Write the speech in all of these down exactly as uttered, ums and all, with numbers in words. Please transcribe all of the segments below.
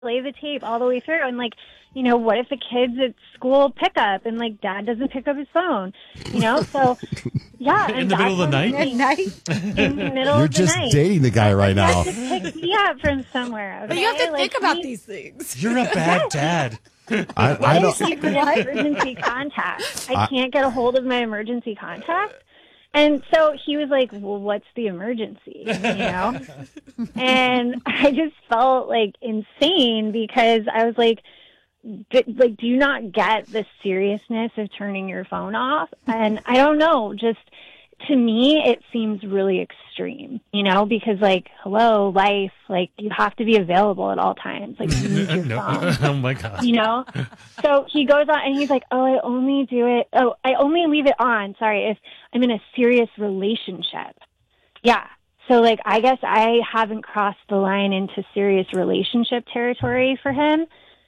play the tape all the way through. And, like, you know, what if the kid's at school pickup and, like, dad doesn't pick up his phone? You know, so, yeah. In the middle of the night? At night? In the middle You're of the just night. dating the guy right You now. have to pick me up from somewhere. Okay? But you have to like, think about he, these things. You're a bad dad. I, I don't. Like an emergency contact. I I- can't get a hold of my emergency contact. And so he was like, well, what's the emergency? You know? And I just felt like insane because I was like, d- like, do you not get the seriousness of turning your phone off? And I don't know, just to me, it seems really extreme, you know, because like, hello, life, like you have to be available at all times. Like you need your No. phone. Oh, my God. You know? So he goes on and he's like, oh, I only do it. Oh, I only leave it on. Sorry. If I'm in a serious relationship. Yeah. So like, I guess I haven't crossed the line into serious relationship territory for him.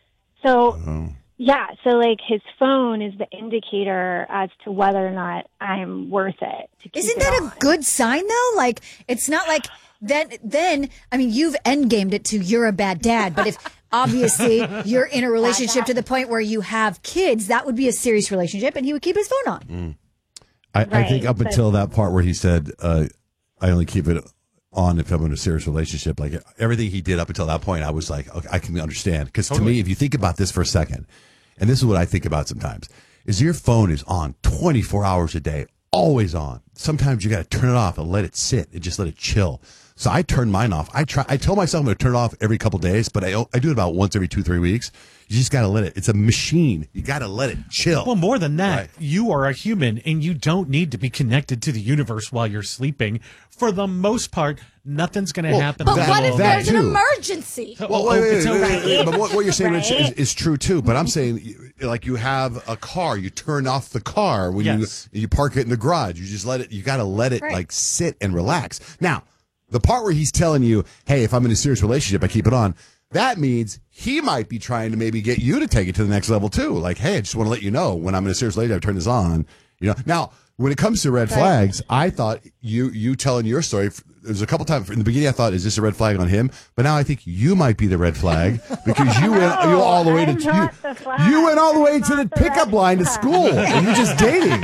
So Oh. yeah. So like his phone is the indicator as to whether or not I'm worth it. To keep Isn't it that on. a good sign though? Like, it's not like then, then, I mean, you've endgamed it to you're a bad dad, but if obviously you're in a relationship to the point where you have kids, that would be a serious relationship and he would keep his phone on. Mm. I, I Right, think up but- until that part where he said, uh, I only keep it on if I'm in a serious relationship. Like everything he did up until that point, I was like, okay, I can understand. Because to Totally. me, if you think about this for a second, and this is what I think about sometimes, is your phone is on twenty-four hours a day, always on. Sometimes you got to turn it off and let it sit and just let it chill. So I turn mine off. I try. I tell myself I'm going to turn it off every couple days, but I I do it about once every two, three weeks. You just got to let it. It's a machine. You got to let it chill. Well, more than that, Right. you are a human and you don't need to be connected to the universe while you're sleeping. For the most part, nothing's going to Well, happen. But That- what if that there's an too. emergency? Well, Oh, wait, wait, it's wait, wait, okay. wait, but what, what you're saying, Rich, is, Right? is true too. But I'm saying, you- like, you have a car, you turn off the car when Yes. you you park it in the garage. You just let it. You got to let it Right. like sit and relax. Now, the part where he's telling you, "Hey, if I'm in a serious relationship, I keep it on." That means he might be trying to maybe get you to take it to the next level too. Like, hey, I just want to let you know when I'm in a serious relationship, I turn this on. You know. Now, when it comes to red flags, I thought you you telling your story. There's a couple times in the beginning I thought, is this a red flag on him? But now I think you might be the red flag because you went you all the way to I'm you, not the flag. you went all the way I'm to the not the pickup red line to flag. school and you're just dating.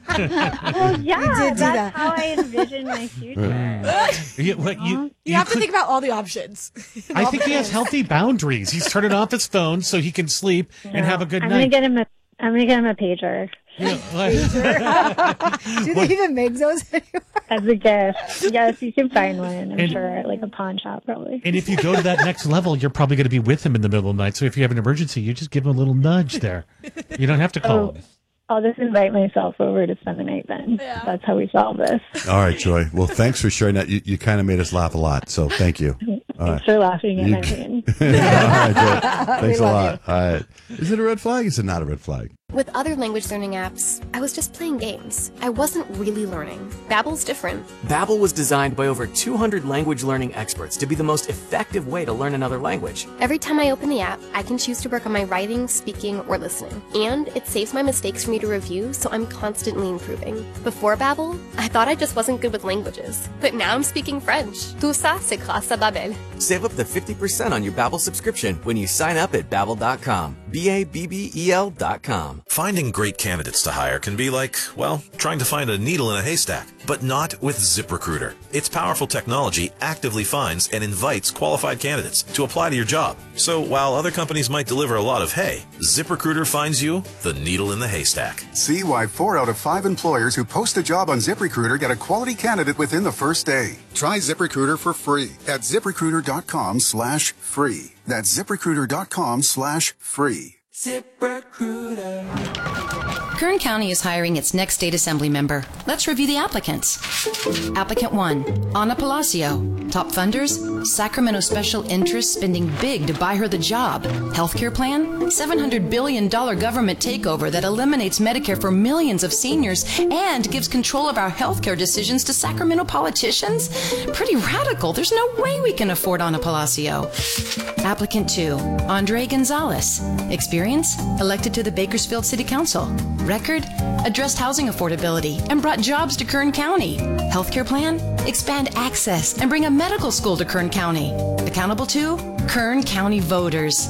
Well, yeah, You did do that's that. how I envision my future. You, what, you, You have to could- think about all the options. I think he has healthy boundaries. He's turning off his phone so he can sleep and have a good I'm night. gonna get him a. I'm gonna get him a pager You know, like- Do they even make those anymore? as a gift. Yes, you can find one. I'm And- sure at like a pawn shop, probably. and if you go to that next level, you're probably going to be with him in the middle of the night. So if you have an emergency, you just give him a little nudge there. You don't have to call Oh, him. I'll just invite myself over to spend the night then. Yeah. That's how we solve this. All right, Joy. Well, thanks for sharing that. You, you kind of made us laugh a lot, so thank you. All Thanks for laughing at You- my pain. All right, Joy. Thanks a lot. All right. Is it a red flag? Is it not a red flag? With other language learning apps, I was just playing games. I wasn't really learning. Babbel's different. Babbel was designed by over two hundred language learning experts to be the most effective way to learn another language. Every time I open the app, I can choose to work on my writing, speaking, or listening. And it saves my mistakes for me to review, so I'm constantly improving. Before Babbel, I thought I just wasn't good with languages. But now I'm speaking French. Tout ça, c'est grâce à Babbel. Save up to fifty percent on your Babbel subscription when you sign up at babbel dot com. B A B B E L dot com. Finding great candidates to hire can be like, well, trying to find a needle in a haystack, but not with ZipRecruiter. Its powerful technology actively finds and invites qualified candidates to apply to your job. So while other companies might deliver a lot of hay, ZipRecruiter finds you the needle in the haystack. See why four out of five employers who post a job on ZipRecruiter get a quality candidate within the first day. Try ZipRecruiter for free at ZipRecruiter dot com slash free. That's ZipRecruiter dot com slash free. Kern County is hiring its next state assembly member. Let's review the applicants. Applicant one, Ana Palacio. Top funders, Sacramento Special Interests spending big to buy her the job. Healthcare plan, seven hundred billion dollars government takeover that eliminates Medicare for millions of seniors and gives control of our healthcare decisions to Sacramento politicians? Pretty radical. There's no way we can afford Ana Palacio. Applicant two, Andre Gonzalez. Experience, elected to the Bakersfield City Council. Record, addressed housing affordability and brought jobs to Kern County. Healthcare plan, expand access and bring a medical school to Kern County. Accountable to, Kern County voters,